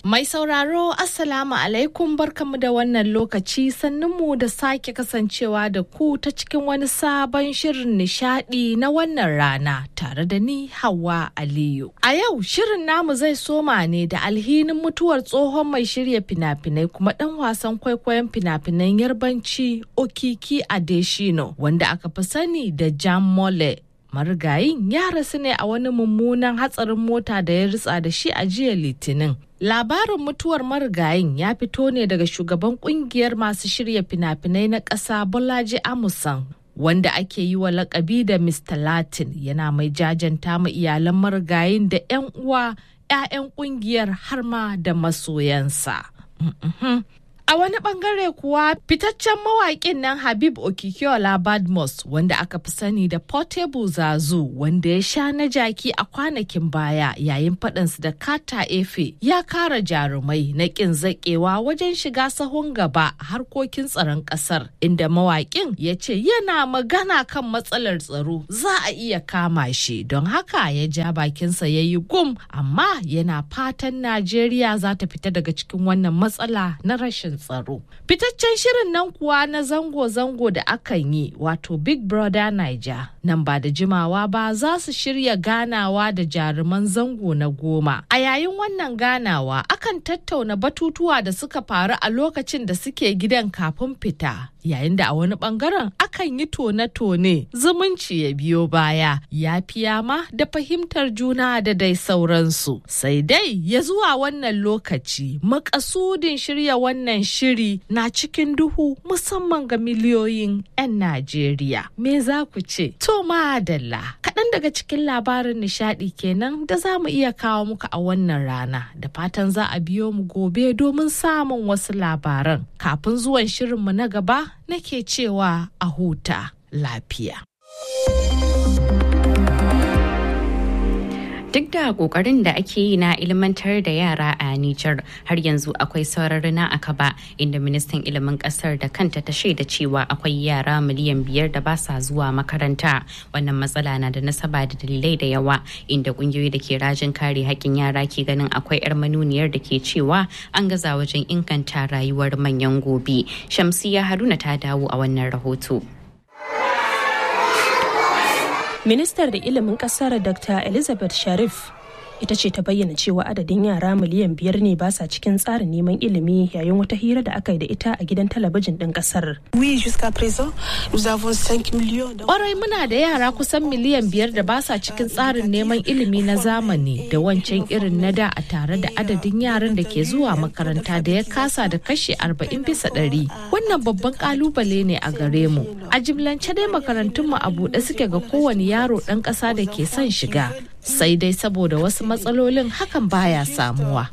Mai sauraro Assalamu alaikum barkamu da wannan lokaci sannunmu da sake kasancewa da ku ta cikin wani sabon shirin nishadi na wannan rana tare da ni Hauwa Aliyu. A yau shirin namu zai soma ne da alhinin mutuwar tsohon mai shirya fina-finai kuma dan wasan kwaikwayon fina-finan Yarbanci Okiki Adeshino wanda aka fi sani da Jam Mole. Marigayin ya rasu ne a wani mummunan hatsarin mota da ya ritsa da shi a jiya Litinin. Labarin mutuwar marigayin ya fito ne daga shugaban kungiyar masu shirya fina-finai na ƙasa Bolaji Amusan, wanda ake yi wa lakabi da Mr. Latin, yana mai jajanta ma iyalan marigayin da 'yan uwa, 'ya'yan kungiyar har ma da masoyansa. A wani bangare kuwa fitaccen mawaƙin nan Habib Okikiola Badmus wanda aka fi sani da Portable Zazu wanda ya sha na jaki a kwanakin baya yayin faɗansu da Kata Efe ya kara jarumai na ƙin zaƙewa wajen shiga sahun gaba a harkokin tsaron ƙasar, inda mawaƙin ya ce yana magana kan matsalar tsaro za a iya kama shi, don haka ya ja bakinsa ya yi gum, amma yana fatan Najeriya za ta fita daga cikin wannan matsala na rashin tsaro. Fitaccen shirin nan kuwa na zango-zango da akan yi wato Big Brother Naija nan ba da jimawa ba za su shirya ganawa da jaruman zango na 10. A yayin wannan ganawa akan tattauna batutuwa da suka faru a lokacin da suke gidan kafin fita, yayin da a wani bangaren akan yi tone-tone zumunci ya biyo baya, yafiya ma da fahimtar juna da dai sauransu. Sai dai ya zuwa wannan lokaci makasudin shirya wannan shiri na cikin duhu musamman ga miliyoyin 'yan Najeriya. Me za ku ce? To madalla, kaɗan daga cikin labarin nishaɗi kenan da za mu iya kawo muku a wannan rana, da fatan za a biyo mu gobe domin samun wasu labaran. Kafin zuwan shirinmu na gaba nake cewa a huta lafiya. Duk da kokarin da ake yi na ilmantar da yara a Nijar, har yanzu akwai saurari na akaba, inda ministan ilimin kasar da kanta ta shaida cewa akwai yara miliyan 5 da ba sa zuwa makaranta. Wannan matsala na da nasaba da dalilai da yawa, inda kungiyoyi da ke rajin kare haƙƙin yara ke ganin akwai 'yar manuniyar da ke cewa an gaza wajen inganta rayuwar manyan gobe. Shamsiya Haruna ta dawo a wannan rahoto. Ministar da ilimin kasar Dr. Elizabeth Sharif ita ce ta bayyana cewa adadin yara miliyan 5 ne ba sa cikin tsarin neman ilimi yayin wata hira da aka yi da ita a gidan talabijin ɗin kasar. Ƙwarai muna da yara kusan miliyan 5 da ba sa cikin tsarin neman ilimi na zamani da wancan irin na da, a tare da adadin yaran da ke zuwa makaranta da ya kasa da kashi 40%. Wannan babban kalubale ne a gare mu. A jimlance dai makarantunmu a buɗe suke ga kowane yaro ɗan ƙasa da ke son shiga. Sai dai saboda wasu matsalolin hakan baya samuwa.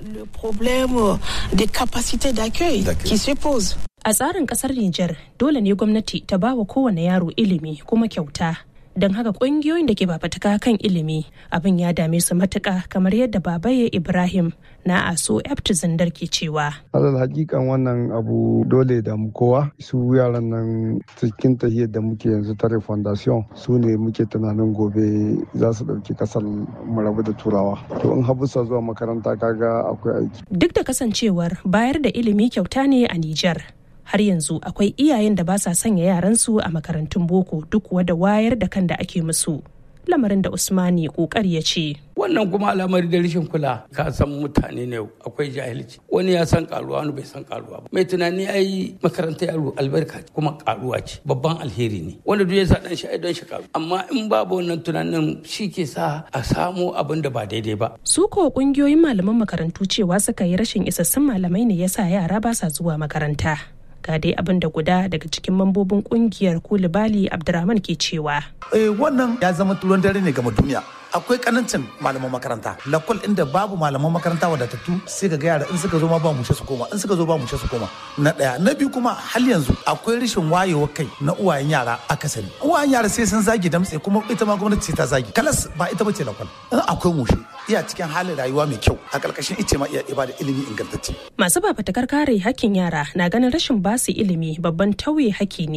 A tsarin kasar Nijar, dole ne gwamnati ta ba wa kowane yaro ilimi kuma kyauta. Don haka ƙungiyoyin da ke fafatuka kan ilimi abin ya dame su matuƙa, kamar yadda Babaye Ibrahim na ASO Eft Zindar ke cewa. Alal hakikan wannan abu dole da mu kowa, su yaran nan cikin tahiyar da muke yanzu tare foundation su ne muke tunanin gobe za su ɗauki kasar mu rabu da turawa. To in habusa zuwa makaranta kaga akwai aiki. Duk da kasancewar bayar da ilimi kyauta ne a Nijar, har yanzu akwai iyayen da ba sa sanya yaransu a makarantun boko duk da wayar da kan da ake musu. Lamarin da Usmani kokari ya ce. Wannan kuma al'amari da rashin kula, ka san mutane ne akwai jahilci. Wani ya san karuwa, wani bai san karuwa ba. Mai tunani ai makaranta yaro albarka kuma karuwa ce, babban alheri ne. Wanda duk ya sa dan shi ai don shi karu. Amma in babu wannan tunanin shi ke sa a samu abin da ba daidai ba. Su ko kungiyoyin malaman makarantu cewa suka yi rashin isassun malamai ne yasa yara ba sa zuwa makaranta. Ga dai abin da guda daga cikin mambobin kungiyar Kulibali Abdurrahman ke cewa. Wannan ya zama turon dare ne ga duniya. Akwai kanancin malaman makaranta, lakwal inda babu malaman makaranta wadatattu, sai ga yara in suka zo ma ba mushe su koma, in suka zo ba mushe su koma. Na daya, na biyu kuma hal yanzu akwai rashin wayewar kai na uwayen yara akasari. Uwayen yara sai sun zagi damtse, kuma ita ma gwamnati ta zagi. Kalas ba ita bace lakwal. In akwai mushe, iya cikin halin rayuwa mai kyau, a ƙarƙashin ice ma iya ibada ilimi ingantacce. Masu fafatakar kare hakkin yara na ganin rashin basu ilimi babban tauye haƙƙi ne,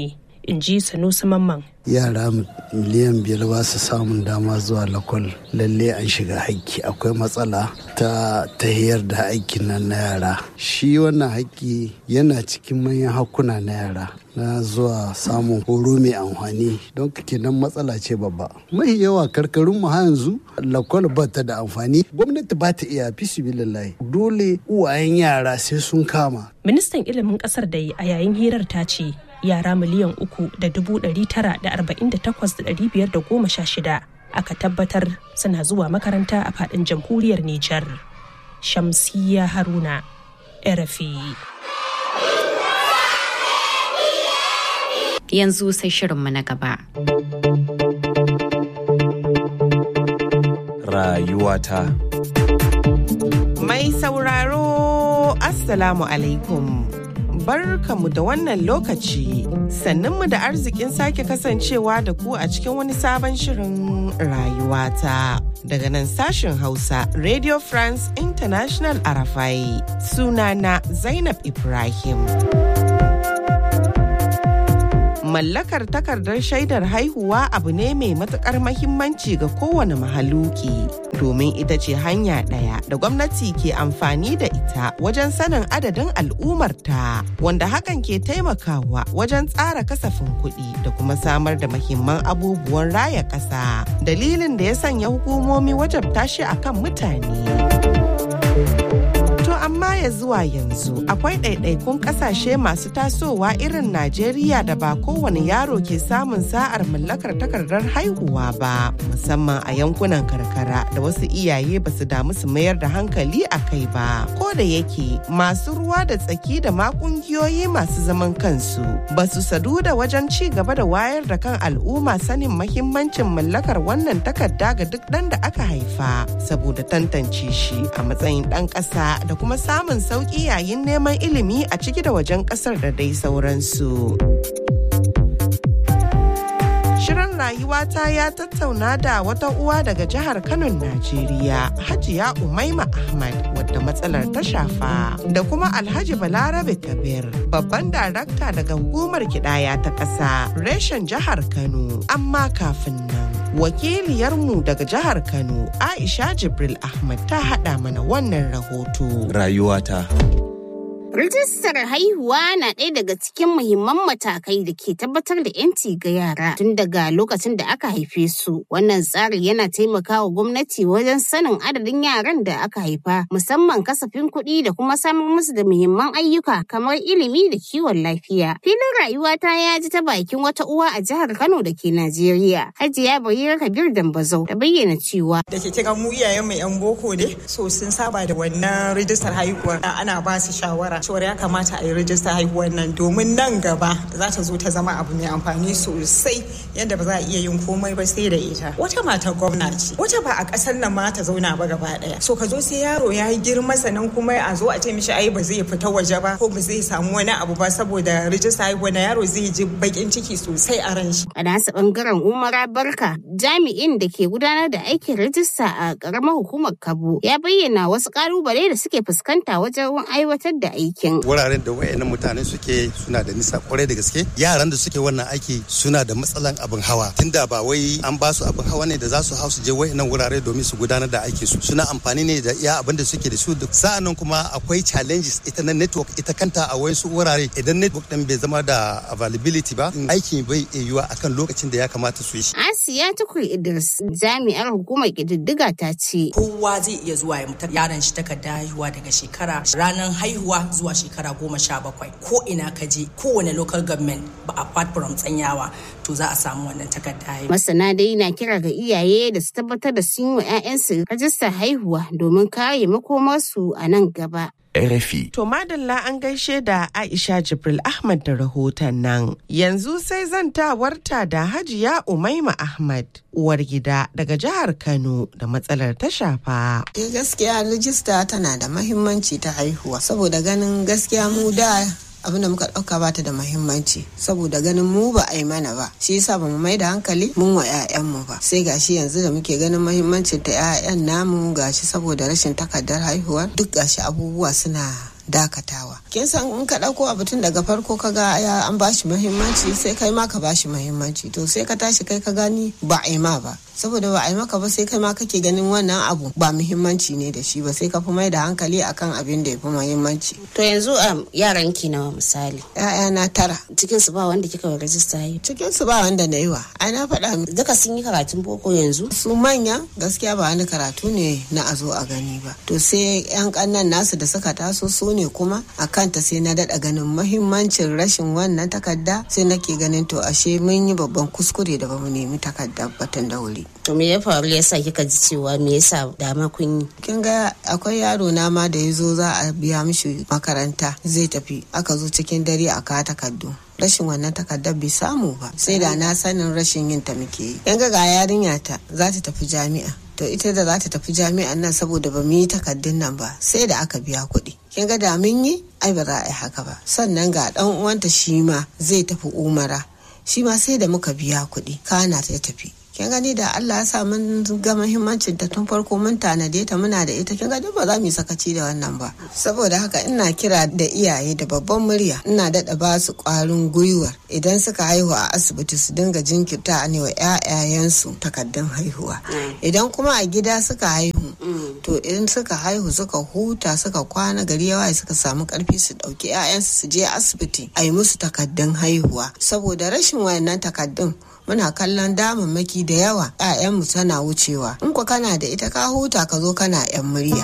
in ji Sanusi Mamman. Yara miliyan 5 ba su samun dama zuwa lakwal, lalle an shiga haƙƙi. Akwai matsala ta tahiyar da aikin nan na yara. Shi wannan haƙƙi yana cikin manyan hakkuna na yara na zuwa samun horo mai amfani, don kenan matsala ce babba. Mai yawa karkarun mu yanzu lakwal ba ta da amfani, gwamnati ba ta iya fisibilillahi, dole uwayen yara sai sun kama. Ministan ilimin kasar da a yayin hirar ta ce yara miliyan 3,948,516 aka tabbatar suna zuwa makaranta a faɗin jamhuriyar Nijar. Shamsiyya Haruna, RFI. Yanzu sai shirinmu na gaba. Rayuwata. Mai sauraro, Assalamu alaikum. Barkamu da wannan lokaci, sannunmu da arzikin sake kasancewa da ku a cikin wani sabon shirin rayuwata. Daga nan sashen Hausa, Radio France International RFI. Sunana Zainab Ibrahim. Mallakar takardar shaidar haihuwa abu ne mai matukar mahimmanci ga kowane mahaluki, domin ita ce hanya ɗaya da gwamnati ke amfani da ita wajen sanin adadin al'ummarta, wanda hakan ke taimakawa wajen tsara kasafin kuɗi da kuma samar da mahimman abubuwan raya ƙasa. Dalilin da ya sanya hukumomi wajabta shi akan mutane. Amma ya zuwa yanzu akwai ɗaiɗaikun ƙasashe masu tasowa irin Najeriya da ba kowane yaro ke samun sa'ar mallakar takardar haihuwa ba, musamman a yankunan karkara da wasu iyaye ba su damu su mayar da hankali a kai ba. Ko da yake masu ruwa da tsaki da ma ƙungiyoyi masu zaman kansu ba su sadu da wajen ci gaba da wayar da kan al'umma sanin mahimmancin mallakar wannan takarda ga duk ɗan da aka haifa, saboda tantance shi a matsayin ɗan ƙasa da kuma samun sauƙi yayin neman ilimi a ciki da wajen ƙasar da dai sauransu. Shirin rayuwata ya tattauna da wata uwa daga jihar Kano, Najeriya, Hajiya Umaima Ahmad, wadda matsalar ta shafa, da kuma Alhaji Balarabe Kabir, babban darakta daga hukumar kidaya ta ƙasa, reshen jihar Kano. Amma kafin nan, wakiliyarmu daga jihar Kano, Aisha Jibril Ahmad, ta haɗa mana wannan rahoto. Rayuwata. Rijistar haihuwa na ɗaya daga cikin muhimman matakai da ke tabbatar da 'yanci ga yara tun daga lokacin da aka haife su. Wannan tsari yana taimakawa gwamnati wajen sanin adadin yaran da aka haifa, musamman kasafin kuɗi da kuma samar musu da muhimman ayyuka kamar ilimi da kiwon lafiya. Filin rayuwata ya ji ta bakin wata uwa a jihar Kano da ke Najeriya, Hajiya Barira Kabir Dambazau, ta bayyana cewa da ke kira mu iyayen mu 'yan boko ne, so sun saba da wannan rijistar haihuwa. Ana ba su shawara cewar ya kamata a yi rijistar haihuwar nan domin nan gaba za ta zo ta zama abu mai amfani sosai, yadda ba za a iya yin komai ba sai da ita. Wata matar gwamna ce, wata ba a ƙasar nan ma ta zauna ba gaba ɗaya. So ka zo sai yaro ya yi girma sannan kuma a zo a ce mishi ai ba zai fita waje ba ko ba zai samu wani abu ba saboda rijistar haihuwar na yaro zai ji bakin ciki sosai a ran shi. A nasa bangaren Umara Barka, jami'in da ke gudanar da aikin rijista a ƙaramar hukumar Kabo, ya bayyana wasu ƙalubale da suke fuskanta wajen aiwatar da aikin. Wuraren da wayannan mutane suke suna da nisa kwarai da gaske. Yaran da suke wannan aiki suna da matsalan abin hawa. Tunda ba wai an ba su abin hawa ne da za su hau su je wayannan wurare domin su gudanar da aikin su. Suna amfani ne da iya abin da suke da su. Sa'annan kuma akwai challenges ita na network ita kanta a wayansu wurare. Idan network din bai zama da availability ba, aikin bai yiwuwa akan lokacin da ya kamata su yi shi. Asiya Tukur Idris, jami'ar hukumar ƙididdiga, ta ce kowa zai iya zuwa ya mutar yaron shi takarda haihuwa daga shekara ranar haihuwa zuwa shekara 17 ko ina ka je kowane local government ba apart from tsanyawa to za a samu wannan takarda haihuwa. Masana dai na kira ga iyaye da su tabbatar da sun yi wa 'ya'yansu rajistar haihuwa domin kare makomarsu a nan gaba. RFI. To madalla an gaishe da Aisha Jibril Ahmad da rahoton nan. Yanzu sai zantawarta da Hajiya Umaima Ahmad, uwar gida daga jihar Kano da matsalar ta shafa. Gaskiya rijista tana da mahimmanci ta haihuwa saboda ganin gaskiya mu da abin da muka ɗauka ba ta da mahimmanci saboda ganin mu ba a yi mana ba, shi yasa ba mu mai da hankali mun wa 'ya'yanmu ba, sai gashi yanzu da muke ganin mahimmancin ta 'ya'yan namu gashi saboda rashin takardar haihuwa duk gashi abubuwa suna dakatawa. Kin san in ka ɗauko abu tun daga farko ka ga an bashi muhimmanci sai kai ma ka bashi muhimmanci to sai ka tashi kai ka gani ba a yi ma ba. Saboda ba a yi maka ba sai kai ma kake ganin wannan abu ba muhimmanci ne da shi ba sai ka fi mai da hankali akan abin da ya fi muhimmanci. To yanzu yaran ki nawa misali? ‘Ya'yana 9. Cikin su ba wanda kika rajista yi? Cikin su ba wanda na yi wa. Ai na faɗa. Duka sun yi karatun boko yanzu? Su manya gaskiya ba wani karatu ne na a zo a gani ba. To sai ‘yan ƙannan nasu da suka taso su ne kuma a kanta sai na daɗa ganin muhimmancin rashin wannan takarda sai nake ganin to ashe mun yi babban kuskure da ba mu nemi takardar batun da wuri. To me ya faru yasa kika ji cewa me yasa dama kun yi? Kin ga akwai yaro na ma da yazo za a biya mishi makaranta zai tafi aka zo cikin dare a ka takardu. Rashin wannan takardar bai samu ba sai da na sanin rashin yin ta muke yi. Kin ga yarinya ta za ta tafi jami'a. To ita da za ta tafi jami'an nan saboda ba mu yi takardun nan ba sai da aka biya kuɗi. Kin ga da mun yi ai ba za a yi haka ba. Sannan ga dan uwanta shi ma zai tafi umara. Shi ma sai da muka biya kuɗi kana ta tafi. Kin gani da Allah ya sa mun ga muhimmancin ta tun farko mun tanade ta muna da ita kin ga ba za mu yi sakaci da wannan ba. Saboda haka ina kira da iyaye da babban murya ina daɗa ba su ƙwarin gwiwa idan suka haihu a asibiti su dinga jinkirta ne wa ƴaƴayensu takardun haihuwa. Idan kuma a gida suka haihu to in suka haihu suka huta suka kwana gari yawa suka samu ƙarfi su ɗauki ƴaƴansu su je asibiti a yi musu takardun haihuwa saboda rashin wayannan takardun muna kallon damammaki da yawa ‘ya'yanmu tana wucewa in ku kana da ita ka huta ka zo kana ‘yan murya.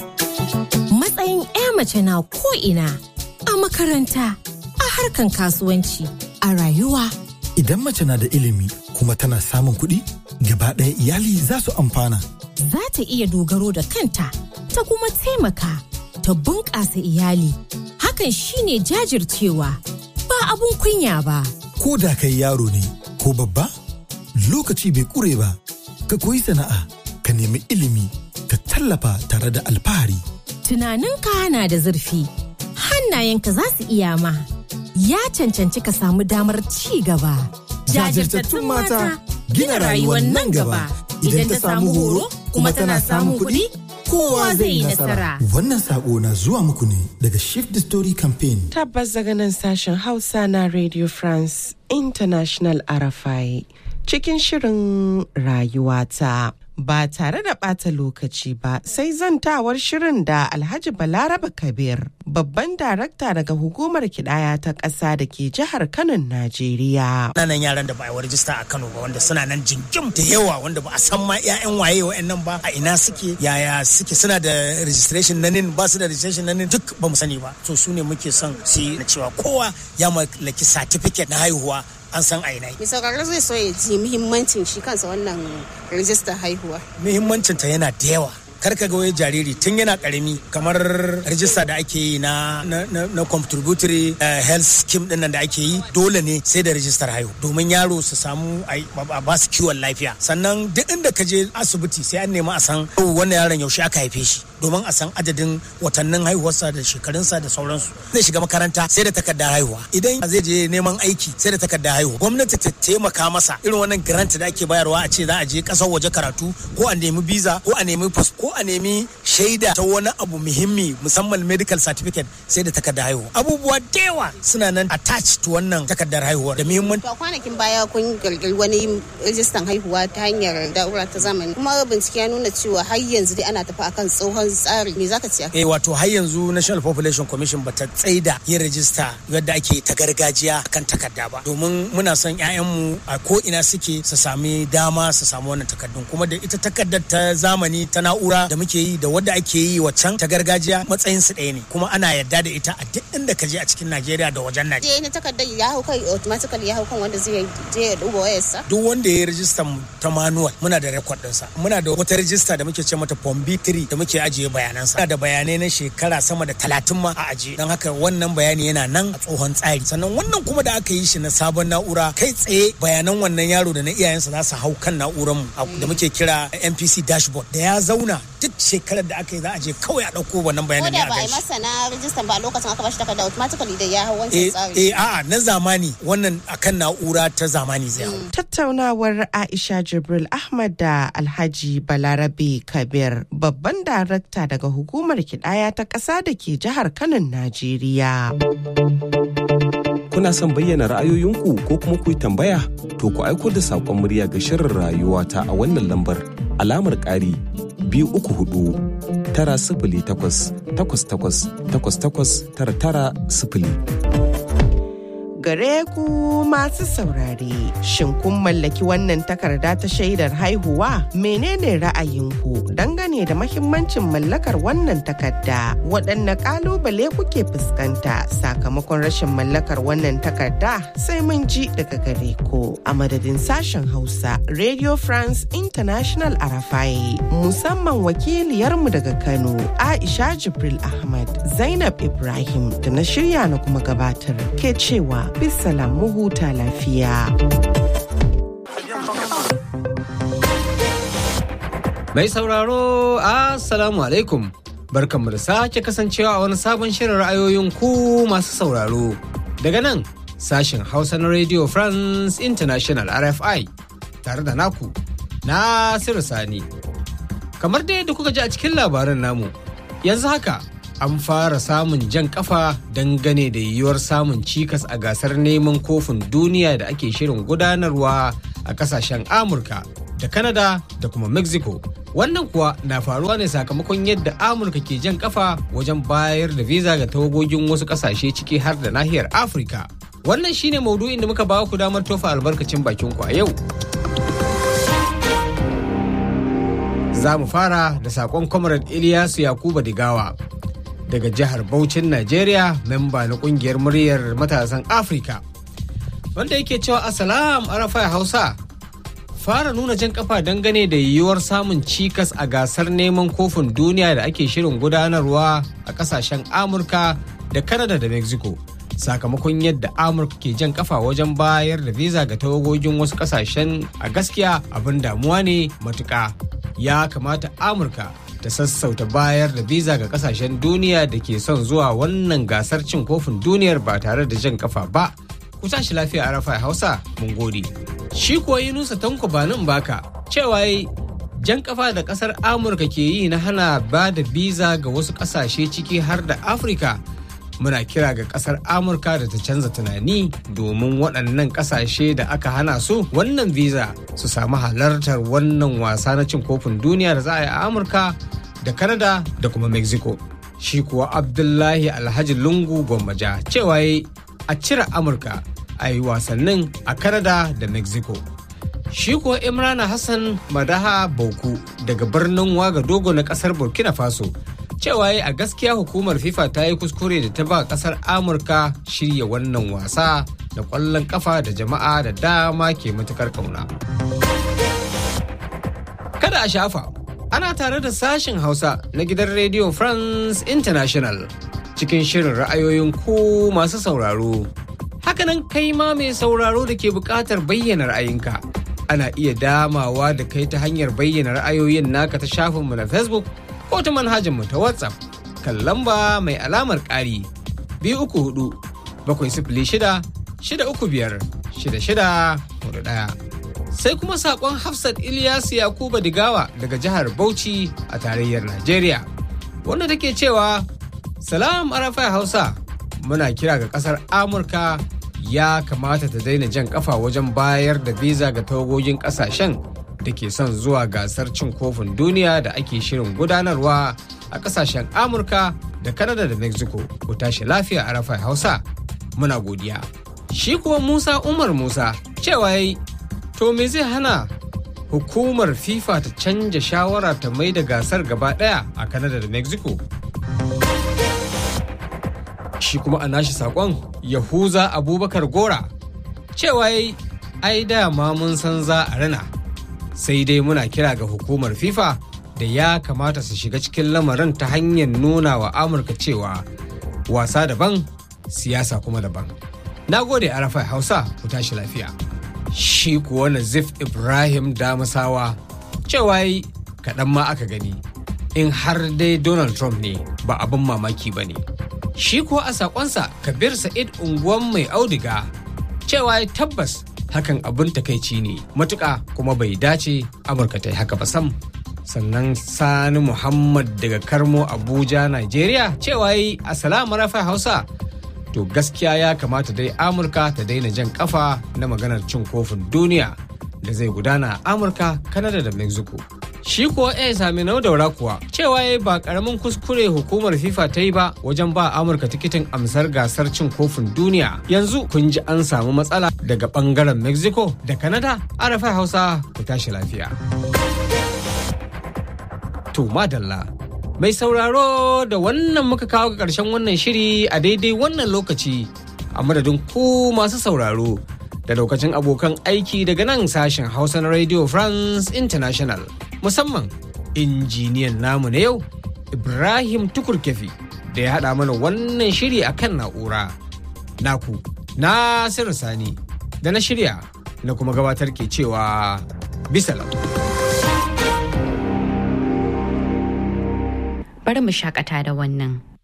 Matsayin ‘ya mace na ko'ina a makaranta a harkan kasuwanci a rayuwa. Idan mace na da ilimi kuma tana samun kuɗi gaba ɗaya iyali za su amfana. Za ta iya dogaro da kanta ta kuma taimaka ta bunƙasa iyali. Hakan shine jajircewa ba abun kunya ba. Ko da kai yaro ne ko babba lokaci bai kure ba ka koyi sana'a ka nemi ilimi ka tallafa tare da alfahari. Tunaninka na da zurfi hannayenka za su iya ma ya cancanci ka samu damar ci gaba. Jajirtattun mata gina rayuwar nan gaba idan ta samu horo kuma tana samun kuɗi kowa zai yi nasara. Wannan sako na zuwa muku ne daga Shift the Story Campaign. Tabbas daga nan sashen Hausa na Radio France International RFI cikin shirin rayuwata. Ba tare da ɓata lokaci ba sai zantawar shirin da Alhaji Balaraba Kabir, babban darakta daga hukumar kidaya ta ƙasa da ke jihar Kano, Najeriya. Nan yaran da ba a yi rajista a Kano ba wanda suna nan jingim da yawa wanda ba a san ma 'ya'yan waye wa'annan ba a ina suke yaya suke suna da registration na nin ba su da registration na nin duk ba mu sani ba. So su ne muke son su yi cewa kowa ya mallaki certificate na haihuwa an san aina. Mai sauraro zai so ya ji muhimmancin shi kansa wannan rijistar haihuwa. Muhimmancin ta yana da yawa. Karka ga wai jariri tun yana karami kamar rijista da ake yi na contributory health scheme din nan da ake yi dole ne sai da rijistar haihu domin yaro su samu a ba su kiwon lafiya. Sannan duk inda ka je asibiti sai an nemi a san wannan yaron yaushe aka haife shi domin a san adadin watannin haihuwarsa da shekarunsa da sauransu. Zai shiga makaranta sai da takardar haihuwa. Idan zai je neman aiki sai da takardar haihuwa. Gwamnati ta taimaka masa irin wannan grant da ake bayarwa a ce za a je kasar waje karatu ko a nemi visa ko a nemi ko a nemi shaida ta wani abu muhimmi musamman medical certificate sai da takardar haihuwa. Abubuwa da yawa suna nan attached to wannan takardar haihuwa da muhimmanci. To kwanakin baya kun kirkiri wani rijistan haihuwa ta hanyar da'ura ta zamani kuma bincike ya nuna cewa har yanzu dai ana tafi akan tsohon tsari. Me zaka ce? Wato har yanzu National Population Commission bata tsaida yin rijista yadda ake ta gargajiya kan takarda ba domin muna son 'ya'yanmu a ko ina suke su sami dama su samu wannan takardun kuma da ita takardar ta zamani ta na'ura da muke yi da wadda ake yi waccan ta gargajiya matsayin su ɗaya ne kuma ana yarda da ita a duk inda ka je a cikin Najeriya da wajen Najeriya. Ne takardar ya hau kai automatically ya hau kan wanda zai je ya duba wayarsa. Duk wanda ya yi rijista ta manual muna da record ɗinsa. Muna da wata rijista da muke ce mata Form B3 da muke ajiye bayanansa. Muna da bayanai na shekara sama da 30 ma a ajiye. Don haka wannan bayani yana nan a tsohon tsari. Sannan wannan kuma da aka yi shi na sabon na'ura kai tsaye bayanan wannan yaro da na iyayensa za su hau kan na'urar mu da muke kira NPC dashboard da ya zauna duk shekarar da aka yi za a je kawai a ɗauko wannan bayanan ne a gaishe. Ko da ba a yi masa na rijistan ba a lokacin aka bashi takarda automatically da ya hau wancan tsari. A'a na zamani wannan akan na'ura ta zamani zai hau. Tattaunawar Aisha Jibril Ahmad da Alhaji Balarabe Kabir babban darakta darakta daga hukumar kidaya ta ƙasa da ke jihar Kano, Najeriya. Kuna son bayyana ra'ayoyinku ko kuma ku yi tambaya? To ku aiko da saƙon murya ga shirin rayuwa ta a wannan lambar alamar ƙari 234 908 Gare ku masu saurare, shin kun mallaki wannan takarda ta shaidar haihuwa? Menene ra'ayinku dangane da mahimmancin mallakar wannan takarda? Waɗanne ƙalubale kuke fuskanta sakamakon rashin mallakar wannan takarda? Sai mun ji daga gare ku. A madadin sashen Hausa, Radio France International Arafai, musamman wakiliyarmu daga Kano, Aisha Jibril Ahmad, Zainab Ibrahim da na shirya na kuma gabatar ke cewa bisalam mu huta lafiya. Mai sauraro, Assalamu alaikum. Barkanmu da sake kasancewa a wani sabon shirin ra'ayoyin ku masu sauraro. Daga nan, sashen Hausa na Radio France International RFI, tare da naku, Nasiru Sani. Kamar dai da kuka ji a cikin labaran namu, yanzu haka an fara samun jan kafa dangane da yiwuwar samun cikas a gasar neman kofin duniya da ake shirin gudanarwa a kasashen Amurka da Canada da kuma Mexico. Wannan kuwa na faruwa ne sakamakon yadda Amurka ke jan kafa wajen bayar da visa ga tawagogin wasu kasashe ciki har da nahiyar Afirka. Wannan shine maudu'in da muka ba ku damar tofa albarkacin bakin ku a yau. Za mu fara da sakon Comrade Ilyasu Yakuba Digawa daga jihar Bauchin Najeriya, memba na kungiyar muryar matasan Afirka, wanda yake cewa Assalam Arafai Hausa. Fara nuna jan kafa dangane da yiwuwar samun cikas a gasar neman kofin duniya da ake shirin gudanarwa a kasashen Amurka da Canada da Mexico, sakamakon yadda Amurka ke jan kafa wajen bayar da visa ga tawagogin wasu kasashen, a gaskiya abin damuwa ne matuƙa. Ya kamata Amurka ta sassauta bayar da visa ga kasashen duniya da ke son zuwa wannan gasar cin kofin duniyar ba tare da jan kafa ba. Ku tashi lafiya Arafai Hausa, mun gode. Shi kuwa Yunusa Tanko Banin Baka cewa jan kafa da kasar Amurka ke yi na hana ba da visa ga wasu kasashe ciki har da Afirka. Muna kira ga kasar Amurka da ta canza tunani domin waɗannan kasashe da aka hana su wannan visa su samu halartar wannan wasa na cin kofin duniya da za a yi a Amurka da Canada da kuma Mexico. Shi kuwa Abdullahi Alhaji Lungu Gwammaja cewa a cire Amurka a yi wasannin a Canada da Mexico. Shi kuwa Imrana Hassan Madaha Bauku daga birnin Wagadogo na kasar Burkina Faso cewa a gaskiya hukumar FIFA ta yi kuskure da ta ba kasar Amurka shirya wannan wasa da ƙwallon kafa da jama'a da dama ke matukar kauna. Kada a shafa, ana tare da sashen Hausa na gidan Radio France International cikin shirin ra'ayoyin ku masu sauraro. Hakanan kai ma mai sauraro da ke buƙatar bayyana ra'ayinka. Ana iya damawa da kai ta hanyar bayyana ra'ayoyin naka ta shafinmu na Facebook ko ta manhajarmu ta WhatsApp kan lamba mai alamar ƙari 234-706-635-6641. Sai kuma saƙon Hafsat Ilyasu Yakuba Digawa daga jihar Bauchi a tarayyar Najeriya, wanda take cewa Salam Arafai Hausa, muna kira ga ƙasar Amurka ya kamata ta daina jan kafa wajen bayar da visa ga tawagogin ƙasashen da ke son zuwa gasar cin kofin duniya da ake shirin gudanarwa a kasashen Amurka da Canada da Mexico. Ku tashi lafiya Arafai Hausa, muna godiya. Shi kuwa Musa Umar Musa cewa to me zai hana hukumar FIFA ta canja shawara ta mai da gasar gaba daya a Canada da Mexico? Shi kuma a nashi sakon Yahuza Abubakar Gora cewa ai dama mun san za a rana, sai dai muna kira ga hukumar FIFA da ya kamata su shiga cikin lamarin ta hanyar nuna wa Amurka cewa wasa daban siyasa kuma daban. Na gode Arafai Hausa, ku tashi lafiya. Shi kuwa Nazif Ibrahim Damasawa cewa kaɗan ma aka gani, in har dai Donald Trump ne ba abin mamaki ba ne. Shi kuwa a saƙonsa Kabir Sa'id unguwan mai audiga cewa tabbas hakan abin takaici ne matuƙa, kuma bai dace Amurka ta yi haka ba sam. sannan Sani Muhammad daga Karmo Abuja Nigeria cewa yi assalamu rafa Hausa. To gaskiya ya kamata dai Amurka ta daina jan kafa na maganar cin kofin duniya da zai gudana a Amurka, Canada da Mexico. Shi kuwa sami daura kuwa cewa ya ba karamin kuskure hukumar FIFA ta yi ba wajen ba Amurka tikitin amsar gasar cin kofin duniya. Yanzu kun ji an samu matsala daga bangaren Mexico da Canada. Arafa Hausa ku tashi lafiya. To madalla. Mai sauraro da wannan muka kawo ga ƙarshen wannan shiri a daidai wannan lokaci a madadin ku masu sauraro da lokacin abokan aiki daga nan sashen Hausa na Radio France International. Musamman injiniyan namu na yau Ibrahim Tukurkefi da ya haɗa mana wannan shiri a kan na'ura. Naku Nasiru Sani da na shirya na kuma gabatar ke cewa bisalam. Bari mu shakata da wannan.